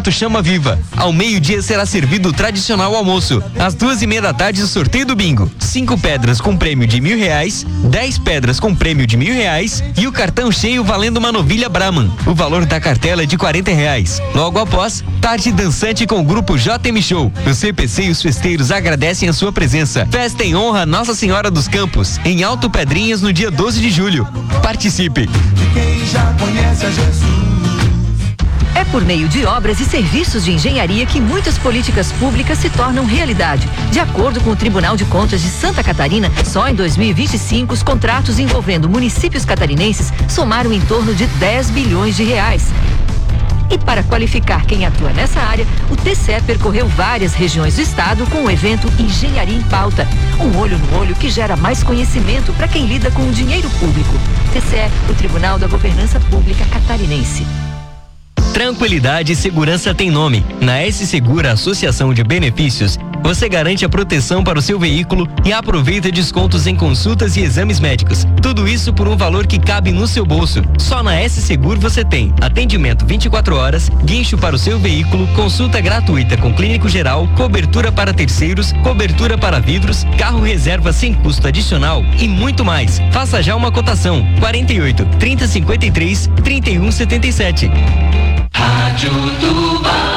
Oferecimento Chama Viva. Ao meio-dia será servido o tradicional almoço. Às 2:30 o sorteio do bingo. 5 pedras com prêmio de R$1.000, 10 pedras com prêmio de R$1.000 e o cartão cheio valendo uma novilha Brahman. O valor da cartela é de R$40. Logo após, tarde dançante com o grupo JM Show. O CPC e os festeiros agradecem a sua presença. Festa em honra a Nossa Senhora dos Campos, em Alto Pedrinhas, no dia 12 de julho. Participe! De quem já conhece a Jesus. É por meio de obras e serviços de engenharia que muitas políticas públicas se tornam realidade. De acordo com o Tribunal de Contas de Santa Catarina, só em 2025 os contratos envolvendo municípios catarinenses somaram em torno de R$10 bilhões. E para qualificar quem atua nessa área, o TCE percorreu várias regiões do estado com o evento Engenharia em Pauta. Um olho no olho que gera mais conhecimento para quem lida com o dinheiro público. TCE, o Tribunal da Governança Pública Catarinense. Tranquilidade e segurança tem nome. Na S Segura Associação de Benefícios, você garante a proteção para o seu veículo e aproveita descontos em consultas e exames médicos. Tudo isso por um valor que cabe no seu bolso. Só na S Seguro você tem atendimento 24 horas, guincho para o seu veículo, consulta gratuita com clínico geral, cobertura para terceiros, cobertura para vidros, carro reserva sem custo adicional e muito mais. Faça já uma cotação. 48 3053 3177. Rádio Tubá.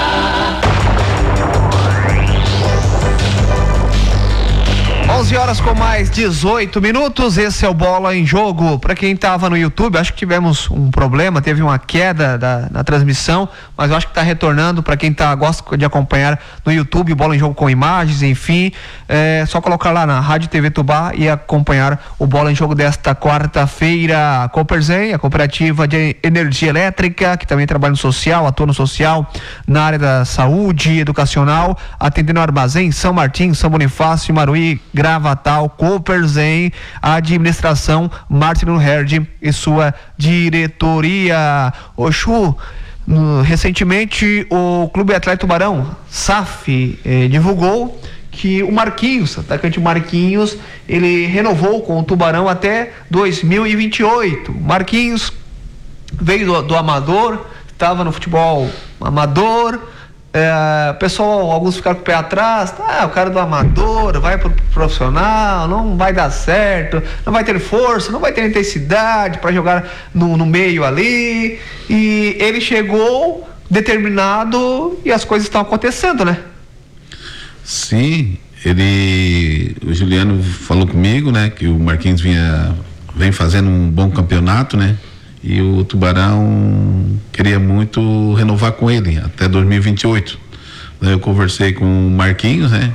11h com mais 18 minutos. Esse é o Bola em Jogo. Para quem estava no YouTube, acho que tivemos um problema, teve uma queda na transmissão, mas eu acho que está retornando. Para quem gosta de acompanhar no YouTube, Bola em Jogo com imagens, enfim, é só colocar lá na Rádio TV Tubá e acompanhar o Bola em Jogo desta quarta-feira. A Coperzen, a cooperativa de energia elétrica, que também trabalha no social, atua no social, na área da saúde, educacional, atendendo Armazém, São Martim, São Bonifácio, Maruí, Gravatal, Coperzen, a administração Martin Herd e sua diretoria. Oxu, recentemente o Clube Atlético Tubarão, SAF, divulgou que o Marquinhos, atacante Marquinhos, ele renovou com o Tubarão até 2028. Marquinhos veio do amador, estava no futebol amador. Pessoal, alguns ficaram com o pé atrás. O cara do amador vai pro profissional, não vai dar certo, não vai ter força, não vai ter intensidade para jogar no meio ali. E ele chegou determinado e as coisas estão acontecendo, né? Sim, o Juliano falou comigo, né, que o Marquinhos vem fazendo um bom campeonato, né? E o Tubarão queria muito renovar com ele até 2028. Daí eu conversei com o Marquinhos, né?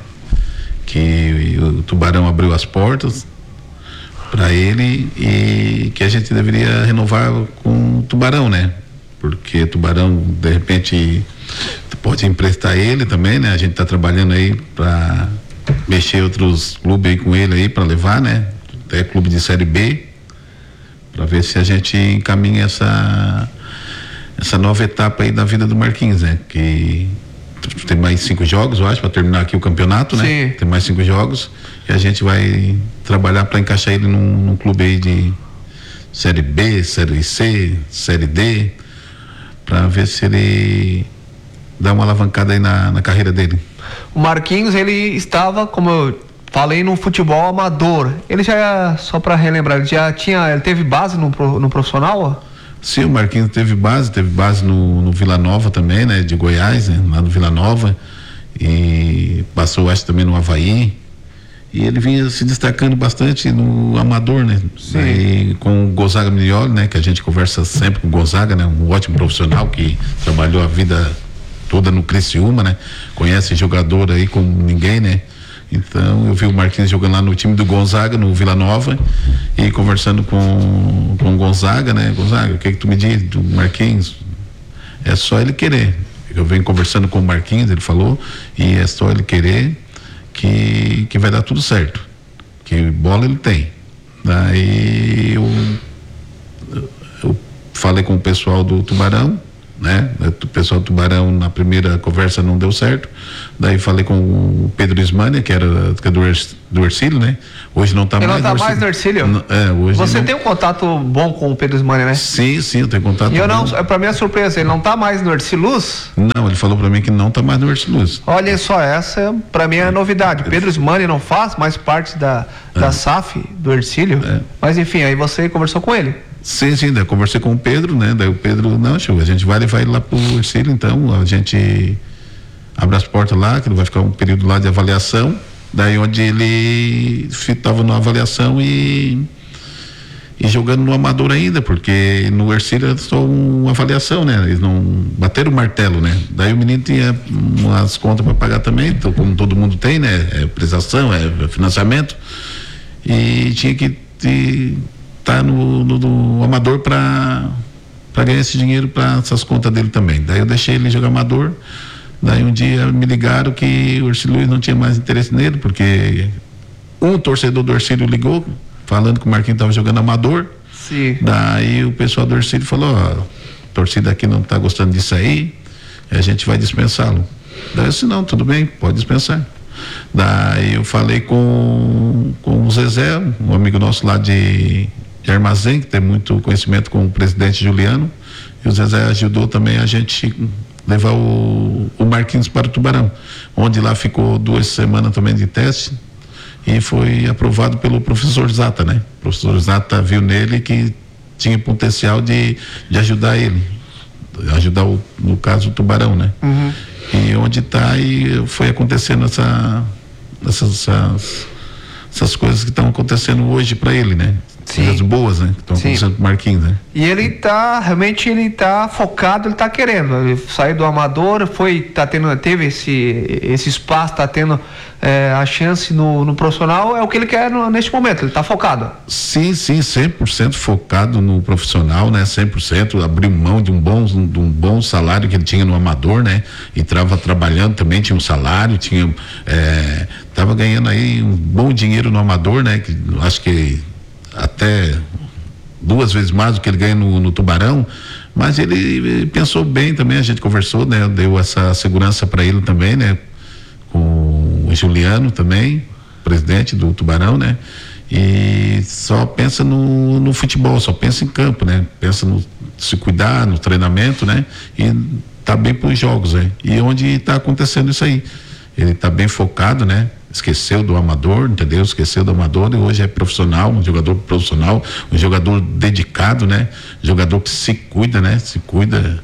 Que o Tubarão abriu as portas para ele e que a gente deveria renovar com o Tubarão, né? Porque o Tubarão, de repente, pode emprestar ele também, né? A gente tá trabalhando aí para mexer outros clubes aí com ele aí para levar, né? Até clube de Série B, para ver se a gente encaminha essa nova etapa aí da vida do Marquinhos, né? Que tem mais 5 jogos, eu acho, para terminar aqui o campeonato, né? Sim. Tem mais 5 jogos e a gente vai trabalhar para encaixar ele num clube aí de Série B, Série C, Série D, para ver se ele dá uma alavancada aí na carreira dele. O Marquinhos, ele estava, como eu falei, no futebol amador. Ele já, só para relembrar, ele teve base no profissional? Sim, o Marquinhos teve base no Vila Nova também, né? De Goiás, né? Lá no Vila Nova, e passou, acho, também no Avaí, e ele vinha se destacando bastante no amador, né? Sim. Aí, com o Gonzaga Miglioli, né? Que a gente conversa sempre com o Gonzaga, né? Um ótimo profissional que trabalhou a vida toda no Criciúma, né? Conhece jogador aí como ninguém, né? Então eu vi o Marquinhos jogando lá no time do Gonzaga, no Vila Nova, e conversando com o Gonzaga, né? Gonzaga, o que tu me diz do Marquinhos? É só ele querer. Eu venho conversando com o Marquinhos, ele falou, e é só ele querer que vai dar tudo certo. Que bola ele tem. Daí eu falei com o pessoal do Tubarão, né? O pessoal do Tubarão na primeira conversa não deu certo. Daí falei com o Pedro Ismânia, que era do Ercílio, né? Hoje não está mais. Ele não está mais no Ercílio? Hoje você não... tem um contato bom com o Pedro Ismânia, né? Sim, eu tenho contato. E eu não, para mim é surpresa, ele não está mais no Erciluz? Não, ele falou para mim que não está mais no Erciluz. Olha só, essa para mim é novidade. Pedro Ismânia não faz mais parte da SAF do Ercílio, mas enfim, aí você conversou com ele. Sim, daí eu conversei com o Pedro, né? Daí o Pedro, não, show, a gente vai levar ele lá pro Ercílio, então a gente abre as portas lá, que ele vai ficar um período lá de avaliação, daí onde ele estava na avaliação e jogando no amador ainda, porque no Ercílio é só uma avaliação, né? Eles não bateram o martelo, né? Daí o menino tinha umas contas para pagar também, então, como todo mundo tem, né? É prestação, é financiamento, e tinha que tá no amador para ganhar esse dinheiro para essas contas dele também. Daí eu deixei ele jogar amador. Daí um dia me ligaram que o Ercílio não tinha mais interesse nele, porque um torcedor do Ercílio ligou falando que o Marquinhos estava jogando amador. Sim. Daí o pessoal do Ercílio falou: ó, a torcida aqui não está gostando disso aí, a gente vai dispensá-lo. Daí eu disse: não, tudo bem, pode dispensar. Daí eu falei com o Zezé, um amigo nosso lá de Armazém, que tem muito conhecimento com o presidente Juliano, e o Zezé ajudou também a gente levar o Marquinhos para o Tubarão, onde lá ficou 2 semanas também de teste e foi aprovado pelo professor Zata, né? O professor Zata viu nele que tinha potencial de ajudar ele, ajudar no caso o Tubarão, né? Uhum. E onde está, e foi acontecendo essas coisas que estão acontecendo hoje para ele, né? Sim. Coisas boas, né? Que estão acontecendo pro Marquinhos, né? E ele realmente ele tá focado, ele tá querendo. Ele saiu do amador, teve esse espaço, tá tendo a chance no profissional, é o que ele quer neste momento, ele tá focado. Sim, 100% focado no profissional, né? 100%, abriu mão de um bom salário que ele tinha no amador, né? E estava trabalhando também, tinha um salário, tava ganhando aí um bom dinheiro no amador, né? Que acho que até 2 vezes mais do que ele ganha no Tubarão, mas ele pensou bem também, a gente conversou, né? Deu essa segurança para ele também, né? Com o Juliano também, presidente do Tubarão, né? E só pensa no futebol, só pensa em campo, né? Pensa no se cuidar, no treinamento, né? E tá bem pros jogos, né? E onde tá acontecendo isso aí, ele tá bem focado, né? Esqueceu do amador, entendeu? Esqueceu do amador e hoje é profissional, um jogador profissional, um jogador dedicado, né? Jogador que se cuida, né? Se cuida.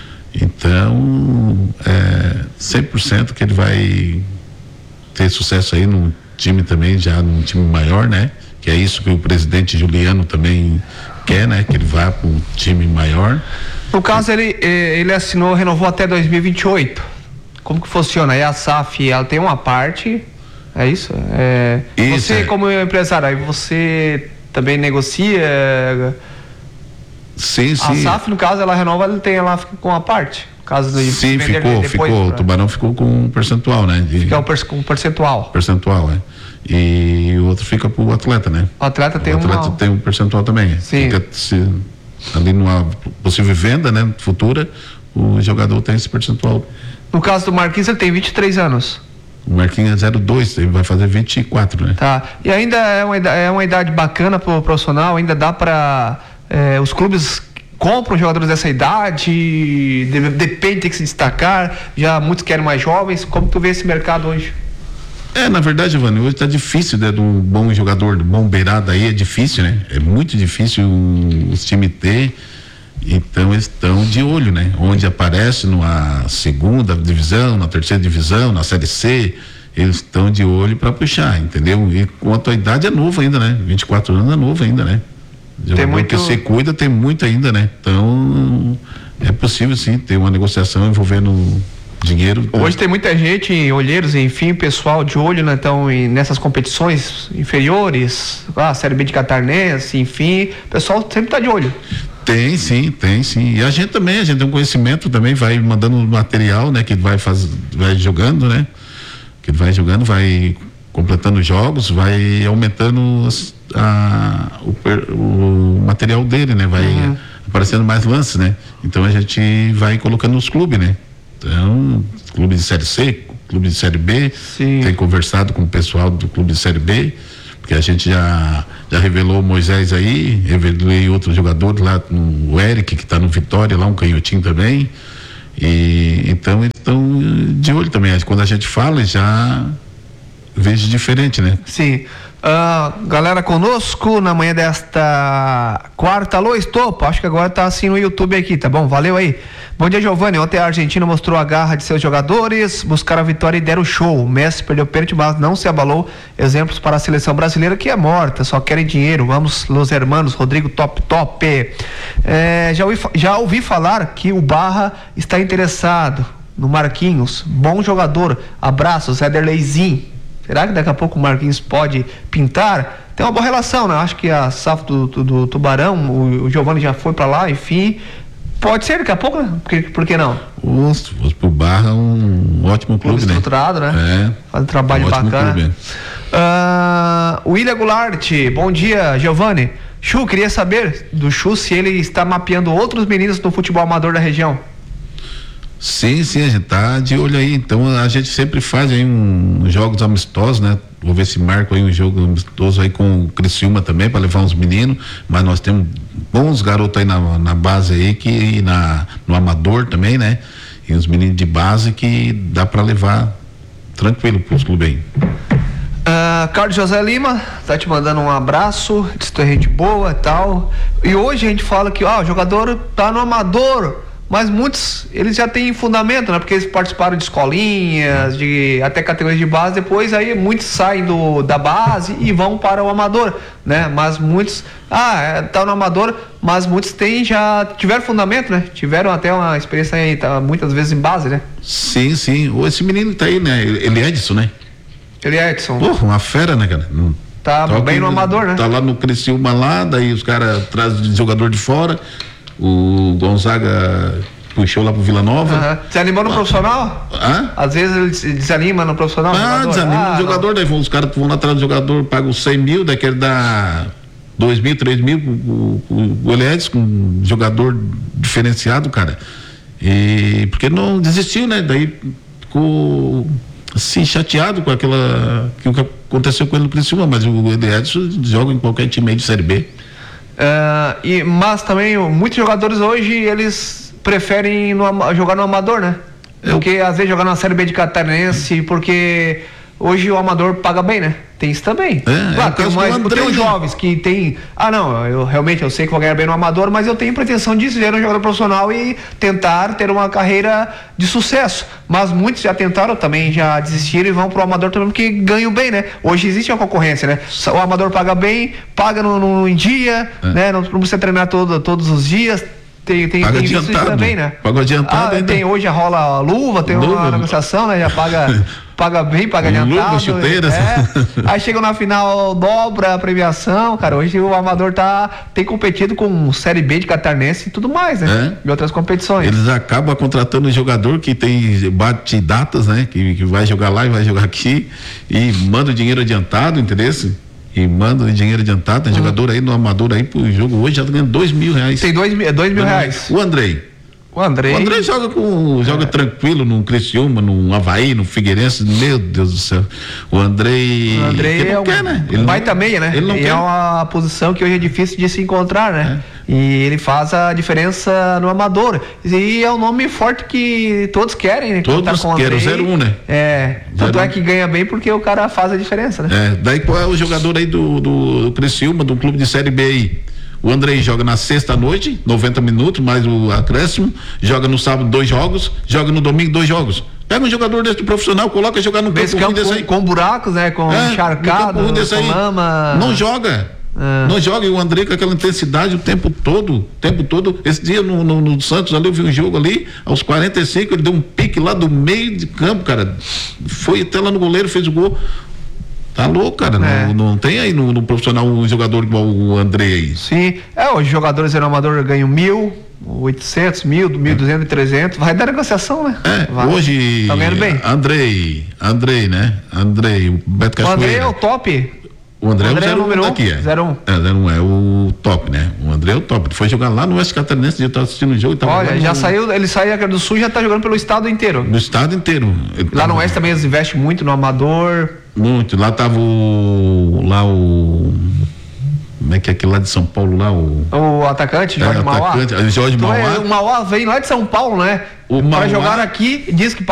Então, 100% que ele vai ter sucesso aí no time também, já num time maior, né? Que é isso que o presidente Juliano também quer, né? Que ele vá para um time maior. No caso, ele renovou até 2028. Como que funciona? Aí a SAF, ela tem uma parte... É isso? Você, como empresário, aí você também negocia? Sim. A SAF, no caso, ela renova, ela fica com a parte. Caso de sim, ficou. O Tubarão ficou com um percentual, né? Fica com um percentual. Percentual, E o outro fica pro atleta, né? O atleta tem um percentual também. Sim. Ali numa possível venda, né? Futura, o jogador tem esse percentual. No caso do Marquinhos, ele tem 23 anos. O Marquinhos é 02, ele vai fazer 24, né? Tá. E ainda é uma idade bacana pro profissional, ainda dá para os clubes compram jogadores dessa idade, depende, tem que se destacar, já muitos querem mais jovens. Como tu vê esse mercado hoje? Na verdade, Giovanni, hoje tá difícil, né? De um bom jogador, de bom beirada aí, é difícil, né? É muito difícil os times ter. Então eles estão de olho, né? Onde aparece na 2ª divisão, na 3ª divisão, na Série C, eles estão de olho para puxar, entendeu? E quanto a idade é novo ainda, né? 24 anos é novo ainda, né? Tem muito que você cuida, tem muito ainda, né? Então é possível sim ter uma negociação envolvendo dinheiro. Hoje tem muita gente, olheiros, enfim, pessoal de olho, né? Então, nessas competições inferiores, Série B de Catarinense, enfim, o pessoal sempre tá de olho. Tem sim. E a gente tem um conhecimento também, vai mandando material, né? Que vai jogando, né? Que vai jogando, vai completando jogos, vai aumentando o material dele, né? Vai aparecendo mais lances, né? Então a gente vai colocando nos clubes, né? Então, clube de Série C, clube de Série B, Sim. tem conversado com o pessoal do clube de Série B, porque a gente já revelou o Moisés aí, revelei outros jogadores lá, o Eric, que está no Vitória, lá um canhotinho também, e então eles estão de olho também, quando a gente fala já vejo diferente, né? Sim. Galera conosco na manhã desta quarta. Alô, Estopa, acho que agora tá assim no YouTube aqui, tá bom? Valeu aí. Bom dia, Giovanni. Ontem a Argentina mostrou a garra de seus jogadores, buscaram a vitória e deram show. O Messi perdeu pênalti, mas não se abalou. Exemplos para a seleção brasileira que é morta, só querem dinheiro. Vamos, los hermanos, Rodrigo top. Já ouvi falar que o Barra está interessado no Marquinhos. Bom jogador. Abraços, Ederleizinho. Será que daqui a pouco o Marquinhos pode pintar? Tem uma boa relação, né? Acho que a SAF do Tubarão, o Giovanni já foi pra lá, enfim. Pode ser daqui a pouco, né? Por que não? O Barra é um ótimo clube, né? Estruturado, né? Faz um trabalho bacana. Clube. William Goulart, bom dia, Giovanni. Chu, queria saber do Chu se ele está mapeando outros meninos no futebol amador da região. Sim, a gente tá de olho aí, então a gente sempre faz aí jogos amistosos, né? Vou ver se marco aí um jogo amistoso aí com o Criciúma também, para levar uns meninos, mas nós temos bons garotos aí na base aí, no amador também, né? E os meninos de base que dá para levar tranquilo pros clubes aí. Carlos José Lima tá te mandando um abraço, diz que tu é gente boa e tal, e hoje a gente fala que o jogador tá no amador, mas muitos, eles já têm fundamento, né? Porque eles participaram de escolinhas, até categorias de base, depois aí muitos saem da base e vão para o amador, né? Mas muitos, tá no amador, mas muitos já tiveram fundamento, né? Tiveram até uma experiência aí, muitas vezes em base, né? Sim. Esse menino tá aí, né? Ele é Edson, né? Ele é Edson. Porra, uma fera, né, cara? Tá bem no amador, né? Tá lá no Criciúma lá, daí os caras trazem jogador de fora. O Gonzaga puxou lá pro Vila Nova. Desanimou no profissional? Às vezes ele desanima no profissional? Desanima no jogador, daí os caras vão lá atrás do jogador, pagam 100 mil, daí quer dar 2 mil, 3 mil o Eliades, com um jogador diferenciado, cara. E porque não desistiu, né? Daí ficou assim, chateado com que o que aconteceu com ele no Criciúma, mas o Eliades joga em qualquer time aí de Série B. Mas também muitos jogadores hoje eles preferem jogar no amador, né? Porque às vezes jogar na Série B de Catarinense, porque hoje o amador paga bem, né? Tem isso também. Claro, tem uns jovens que tem. Eu sei que vou ganhar bem no amador, mas eu tenho pretensão de ser um jogador profissional e tentar ter uma carreira de sucesso. Mas muitos já tentaram também, já desistiram e vão pro amador também porque ganham bem, né? Hoje existe uma concorrência, né? O amador paga bem, paga em dia, né? Não precisa treinar todos os dias. Tem isso também, né? Paga adiantado. Tem hoje rola a luva, tem uma negociação, né? Já paga bem, paga adiantado. Luva, chuteiras. Aí chega na final, dobra a premiação, cara. Hoje o amador tem competido com Série B de Catarinense e tudo mais, né? E outras competições. Eles acabam contratando um jogador que bate datas, né? Que vai jogar lá e vai jogar aqui e manda o dinheiro adiantado, entendeu? E manda o dinheiro adiantado, tem jogador aí no amador aí pro jogo hoje já tá ganhando R$2.000. Tem R$2.000. O Andrei joga tranquilo no Criciúma, no Avaí, no Figueirense, meu Deus do céu. O Andrei né? Ele baita meia, né? Ele não quer. É uma posição que hoje é difícil de se encontrar, né? E ele faz a diferença no amador. E é um nome forte que todos querem, né? Todos querem, 01, né? Tanto é que ganha bem porque o cara faz a diferença, né? Daí qual é o jogador aí do Criciúma, do clube de Série B aí? O Andrei joga na sexta-noite, 90 minutos, mais o acréscimo, joga no sábado 2 jogos, joga no domingo 2 jogos. Pega um jogador desse profissional, coloca jogar no campo desse aí. Com buracos, né? Com encharcado, com lama. Não joga. Não joga, e o Andrei com aquela intensidade o tempo todo. Esse dia no Santos ali, eu vi um jogo ali, aos 45, ele deu um pique lá do meio de campo, cara. Foi até lá no goleiro, fez o gol. Tá louco, cara. Não tem aí no profissional um jogador igual o Andrei aí. Sim. Os jogadores no amador ganham 1.800, 1.000, 1.200 e 300. Vai dar negociação, né? Hoje. Tá ganhando bem. Andrei, né? O Beto Cachoeira. O Andrei é o top. O André é o número 01 daqui, 01. É, 01 é o top, né? O André é o top. Ele foi jogar lá no Oeste Catarinense, eu tava assistindo o jogo. Olha, já saiu, ele saiu aqui do Sul e já tá jogando pelo estado inteiro. No estado inteiro. Lá no Oeste também eles investem muito no amador. Muito. Lá tava como é que é aquele lá de São Paulo lá? O atacante, Jorge Mauá. Jorge Mauá. O Mauá vem lá de São Paulo, né? Para jogar aqui, diz que